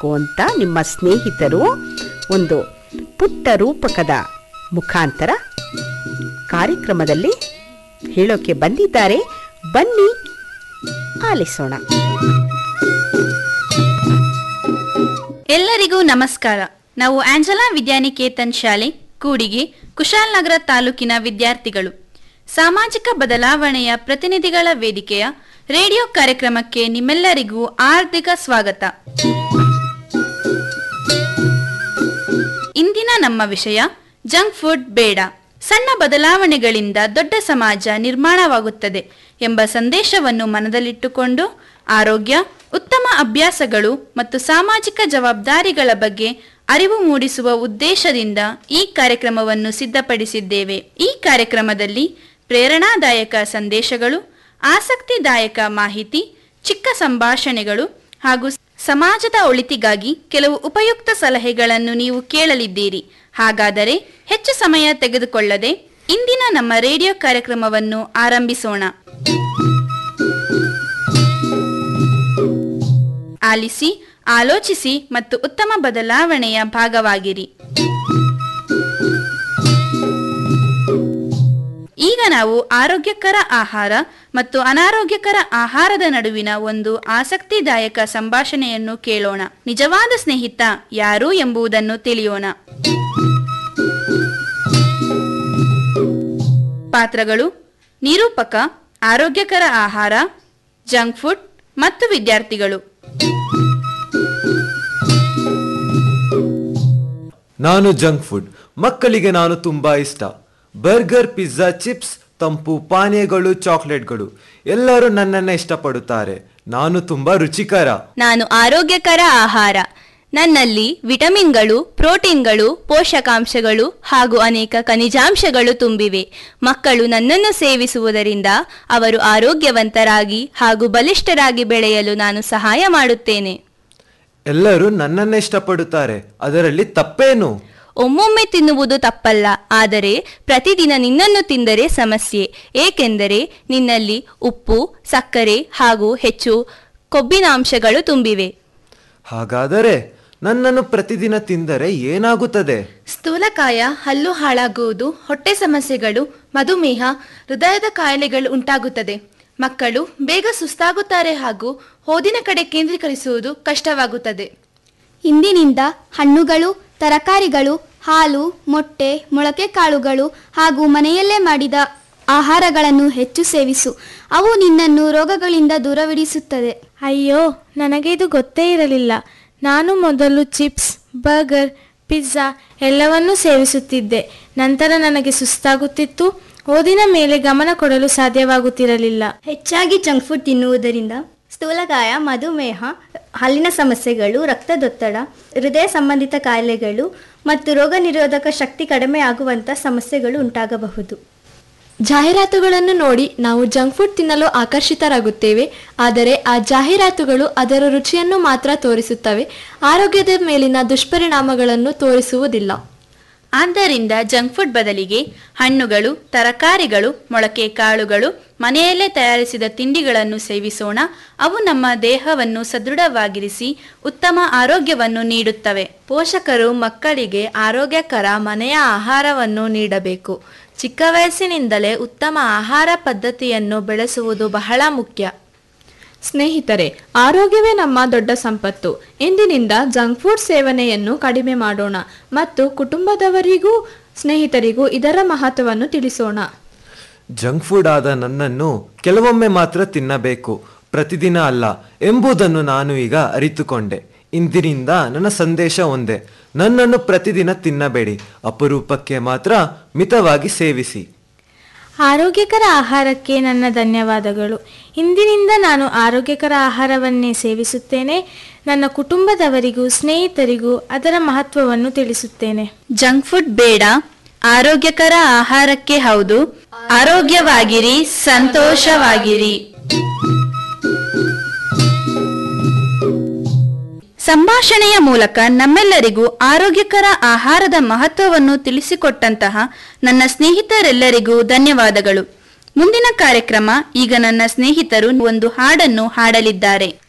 ಮಾಡಬೇಕು ಅಂತ ನಿಮ್ಮ ಸ್ನೇಹಿತರು ಒಂದು ಪುಟ್ಟ ರೂಪಕದ ಮುಖಾಂತರ ಕಾರ್ಯಕ್ರಮದಲ್ಲಿ ಹೇಳೋಕೆ ಬಂದಿದ್ದಾರೆ. ಬನ್ನಿ ಆಲಿಸೋಣ. ಎಲ್ಲರಿಗೂ ನಮಸ್ಕಾರ. ನಾವು ಆಂಜಲಾ ವಿದ್ಯಾನಿಕೇತನ್ ಶಾಲೆ ಕೂಡಿಗೆ ಕುಶಾಲನಗರ ತಾಲೂಕಿನ ವಿದ್ಯಾರ್ಥಿಗಳು. ಸಾಮಾಜಿಕ ಬದಲಾವಣೆಯ ಪ್ರತಿನಿಧಿಗಳ ವೇದಿಕೆಯ ರೇಡಿಯೋ ಕಾರ್ಯಕ್ರಮಕ್ಕೆ ನಿಮ್ಮೆಲ್ಲರಿಗೂ ಹಾರ್ದಿಕ ಸ್ವಾಗತ. ಇಂದಿನ ನಮ್ಮ ವಿಷಯ ಜಂಕ್ ಫುಡ್ ಬೇಡ, ಸಣ್ಣ ಬದಲಾವಣೆಗಳಿಂದ ದೊಡ್ಡ ಸಮಾಜ ನಿರ್ಮಾಣವಾಗುತ್ತದೆ ಎಂಬ ಸಂದೇಶವನ್ನು ಮನದಲ್ಲಿಟ್ಟುಕೊಂಡು ಆರೋಗ್ಯ, ಉತ್ತಮ ಅಭ್ಯಾಸಗಳು ಮತ್ತು ಸಾಮಾಜಿಕ ಜವಾಬ್ದಾರಿಗಳ ಬಗ್ಗೆ ಅರಿವು ಮೂಡಿಸುವ ಉದ್ದೇಶದಿಂದ ಈ ಕಾರ್ಯಕ್ರಮವನ್ನು ಸಿದ್ಧಪಡಿಸಿದ್ದೇವೆ. ಈ ಕಾರ್ಯಕ್ರಮದಲ್ಲಿ ಪ್ರೇರಣಾದಾಯಕ ಸಂದೇಶಗಳು, ಆಸಕ್ತಿದಾಯಕ ಮಾಹಿತಿ, ಚಿಕ್ಕ ಸಂಭಾಷಣೆಗಳು ಹಾಗೂ ಸಮಾಜದ ಒಳಿತಿಗಾಗಿ ಕೆಲವು ಉಪಯುಕ್ತ ಸಲಹೆಗಳನ್ನು ನೀವು ಕೇಳಲಿದ್ದೀರಿ. ಹಾಗಾದರೆ ಹೆಚ್ಚು ಸಮಯ ತೆಗೆದುಕೊಳ್ಳದೆ ಇಂದಿನ ನಮ್ಮ ರೇಡಿಯೋ ಕಾರ್ಯಕ್ರಮವನ್ನು ಆರಂಭಿಸೋಣ. ಆಲಿಸಿ, ಆಲೋಚಿಸಿ ಮತ್ತು ಉತ್ತಮ ಬದಲಾವಣೆಯ ಭಾಗವಾಗಿರಿ. ಈಗ ನಾವು ಆರೋಗ್ಯಕರ ಆಹಾರ ಮತ್ತು ಅನಾರೋಗ್ಯಕರ ಆಹಾರದ ನಡುವಿನ ಒಂದು ಆಸಕ್ತಿದಾಯಕ ಸಂಭಾಷಣೆಯನ್ನು ಕೇಳೋಣ. ನಿಜವಾದ ಸ್ನೇಹಿತ ಯಾರು ಎಂಬುದನ್ನು ತಿಳಿಯೋಣ. ಪಾತ್ರಗಳು: ನಿರೂಪಕ, ಆರೋಗ್ಯಕರ ಆಹಾರ, ಜಂಕ್ ಫುಡ್ ಮತ್ತು ವಿದ್ಯಾರ್ಥಿಗಳು. ನಾನು ಜಂಕ್ ಫುಡ್. ಮಕ್ಕಳಿಗೆ ನಾನು ತುಂಬಾ ಇಷ್ಟ. ಬರ್ಗರ್, ಪಿಜ್ಜಾ, ಚಿಪ್ಸ್, ತಂಪು ಪಾನೀಯಗಳು, ಚಾಕ್ಲೇಟ್ಗಳು ಎಲ್ಲರೂ ನನ್ನನ್ನು ಇಷ್ಟಪಡುತ್ತಾರೆ. ನಾನು ತುಂಬಾ ರುಚಿಕರ. ನಾನು ಆರೋಗ್ಯಕರ ಆಹಾರ. ನನ್ನಲ್ಲಿ ವಿಟಮಿನ್ಗಳು, ಪ್ರೋಟೀನ್ಗಳು, ಪೋಷಕಾಂಶಗಳು ಹಾಗೂ ಅನೇಕ ಖನಿಜಾಂಶಗಳು ತುಂಬಿವೆ. ಮಕ್ಕಳು ನನ್ನನ್ನು ಸೇವಿಸುವುದರಿಂದ ಅವರು ಆರೋಗ್ಯವಂತರಾಗಿ ಹಾಗೂ ಬಲಿಷ್ಠರಾಗಿ ಬೆಳೆಯಲು ನಾನು ಸಹಾಯ ಮಾಡುತ್ತೇನೆ. ಎಲ್ಲರೂ ನನ್ನನ್ನೇ ಇಷ್ಟಪಡುತ್ತಾರೆ, ಅದರಲ್ಲಿ ತಪ್ಪೇನು? ಒಮ್ಮೊಮ್ಮೆ ತಿನ್ನುವುದು ತಪ್ಪಲ್ಲ, ಆದರೆ ಪ್ರತಿದಿನ ನಿನ್ನನ್ನು ತಿಂದರೆ ಸಮಸ್ಯೆ. ಏಕೆಂದರೆ ನಿನ್ನಲ್ಲಿ ಉಪ್ಪು, ಸಕ್ಕರೆ ಹಾಗೂ ಹೆಚ್ಚು ಕೊಬ್ಬಿನಾಂಶಗಳು ತುಂಬಿವೆ. ಹಾಗಾದರೆ ನನ್ನನ್ನು ಪ್ರತಿದಿನ ತಿಂದರೆ ಏನಾಗುತ್ತದೆ? ಸ್ಥೂಲಕಾಯ, ಹಲ್ಲು ಹಾಳಾಗುವುದು, ಹೊಟ್ಟೆ ಸಮಸ್ಯೆಗಳು, ಮಧುಮೇಹ, ಹೃದಯದ ಕಾಯಿಲೆಗಳು ಉಂಟಾಗುತ್ತದೆ. ಮಕ್ಕಳು ಬೇಗ ಸುಸ್ತಾಗುತ್ತಾರೆ ಹಾಗೂ ಓದಿನ ಕಡೆ ಕೇಂದ್ರೀಕರಿಸುವುದು ಕಷ್ಟವಾಗುತ್ತದೆ. ಇಂದಿನಿಂದ ಹಣ್ಣುಗಳು, ತರಕಾರಿಗಳು, ಹಾಲು, ಮೊಟ್ಟೆ, ಮೊಳಕೆ ಕಾಳುಗಳು ಹಾಗೂ ಮನೆಯಲ್ಲೇ ಮಾಡಿದ ಆಹಾರಗಳನ್ನು ಹೆಚ್ಚು ಸೇವಿಸು. ಅವು ನಿನ್ನನ್ನು ರೋಗಗಳಿಂದ ದೂರವಿಡಿಸುತ್ತದೆ. ಅಯ್ಯೋ, ನನಗೆ ಇದು ಗೊತ್ತೇ ಇರಲಿಲ್ಲ. ನಾನು ಮೊದಲು ಚಿಪ್ಸ್, ಬರ್ಗರ್, ಪಿಜ್ಜಾ ಎಲ್ಲವನ್ನೂ ಸೇವಿಸುತ್ತಿದ್ದೆ. ನಂತರ ನನಗೆ ಸುಸ್ತಾಗುತ್ತಿತ್ತು. ಓದಿನ ಮೇಲೆ ಗಮನ ಕೊಡಲು ಸಾಧ್ಯವಾಗುತ್ತಿರಲಿಲ್ಲ. ಹೆಚ್ಚಾಗಿ ಜಂಕ್ ಫುಡ್ ತಿನ್ನುವುದರಿಂದ ಸ್ಥೂಲಕಾಯ, ಮಧುಮೇಹ, ಹಲ್ಲಿನ ಸಮಸ್ಯೆಗಳು, ರಕ್ತದೊತ್ತಡ, ಹೃದಯ ಸಂಬಂಧಿತ ಕಾಯಿಲೆಗಳು ಮತ್ತು ರೋಗ ನಿರೋಧಕ ಶಕ್ತಿ ಕಡಿಮೆ ಆಗುವಂಥ ಸಮಸ್ಯೆಗಳು ಉಂಟಾಗಬಹುದು. ಜಾಹೀರಾತುಗಳನ್ನು ನೋಡಿ ನಾವು ಜಂಕ್ ಫುಡ್ ತಿನ್ನಲು ಆಕರ್ಷಿತರಾಗುತ್ತೇವೆ. ಆದರೆ ಆ ಜಾಹೀರಾತುಗಳು ಅದರ ರುಚಿಯನ್ನು ಮಾತ್ರ ತೋರಿಸುತ್ತವೆ, ಆರೋಗ್ಯದ ಮೇಲಿನ ದುಷ್ಪರಿಣಾಮಗಳನ್ನು ತೋರಿಸುವುದಿಲ್ಲ. ಆದ್ದರಿಂದ ಜಂಕ್ ಫುಡ್ ಬದಲಿಗೆ ಹಣ್ಣುಗಳು, ತರಕಾರಿಗಳು, ಮೊಳಕೆ ಕಾಳುಗಳು, ಮನೆಯಲ್ಲೇ ತಯಾರಿಸಿದ ತಿಂಡಿಗಳನ್ನು ಸೇವಿಸೋಣ. ಅವು ನಮ್ಮ ದೇಹವನ್ನು ಸದೃಢವಾಗಿರಿಸಿ ಉತ್ತಮ ಆರೋಗ್ಯವನ್ನು ನೀಡುತ್ತವೆ. ಪೋಷಕರು ಮಕ್ಕಳಿಗೆ ಆರೋಗ್ಯಕರ ಮನೆಯ ಆಹಾರವನ್ನು ನೀಡಬೇಕು. ಚಿಕ್ಕ ವಯಸ್ಸಿನಿಂದಲೇ ಉತ್ತಮ ಆಹಾರ ಪದ್ಧತಿಯನ್ನು ಬೆಳೆಸುವುದು ಬಹಳ ಮುಖ್ಯ. ಸ್ನೇಹಿತರೆ, ಆರೋಗ್ಯವೇ ನಮ್ಮ ದೊಡ್ಡ ಸಂಪತ್ತು. ಇಂದಿನಿಂದ ಜಂಕ್ ಫುಡ್ ಸೇವನೆಯನ್ನು ಕಡಿಮೆ ಮಾಡೋಣ ಮತ್ತು ಕುಟುಂಬದವರಿಗೂ ಸ್ನೇಹಿತರಿಗೂ ಇದರ ಮಹತ್ವವನ್ನು ತಿಳಿಸೋಣ. ಜಂಕ್ ಫುಡ್ ಆದ ನನ್ನನ್ನು ಕೆಲವೊಮ್ಮೆ ಮಾತ್ರ ತಿನ್ನಬೇಕು, ಪ್ರತಿದಿನ ಅಲ್ಲ ಎಂಬುದನ್ನು ನಾನು ಈಗ ಅರಿತುಕೊಂಡೆ. ಇಂದಿನಿಂದ ನನ್ನ ಸಂದೇಶ ಒಂದೇ: ನನ್ನನ್ನು ಪ್ರತಿದಿನ ತಿನ್ನಬೇಡಿ, ಅಪರೂಪಕ್ಕೆ ಮಾತ್ರ ಮಿತವಾಗಿ ಸೇವಿಸಿ. ಆರೋಗ್ಯಕರ ಆಹಾರಕ್ಕೆ ನನ್ನ ಧನ್ಯವಾದಗಳು. ಇಂದಿನಿಂದ ನಾನು ಆರೋಗ್ಯಕರ ಆಹಾರವನ್ನೇ ಸೇವಿಸುತ್ತೇನೆ. ನನ್ನ ಕುಟುಂಬದವರಿಗೂ ಸ್ನೇಹಿತರಿಗೂ ಅದರ ಮಹತ್ವವನ್ನು ತಿಳಿಸುತ್ತೇನೆ. ಜಂಕ್ ಫುಡ್ ಬೇಡ, ಆರೋಗ್ಯಕರ ಆಹಾರಕ್ಕೆ ಹೌದು. ಆರೋಗ್ಯವಾಗಿರಿ, ಸಂತೋಷವಾಗಿರಿ. ಸಂಭಾಷಣೆಯ ಮೂಲಕ ನಮ್ಮೆಲ್ಲರಿಗೂ ಆರೋಗ್ಯಕರ ಆಹಾರದ ಮಹತ್ವವನ್ನು ತಿಳಿಸಿಕೊಟ್ಟಂತಹ ನನ್ನ ಸ್ನೇಹಿತರೆಲ್ಲರಿಗೂ ಧನ್ಯವಾದಗಳು. ಮುಂದಿನ ಕಾರ್ಯಕ್ರಮ. ಈಗ ನನ್ನ ಸ್ನೇಹಿತರು ಒಂದು ಹಾಡನ್ನು ಹಾಡಲಿದ್ದಾರೆ.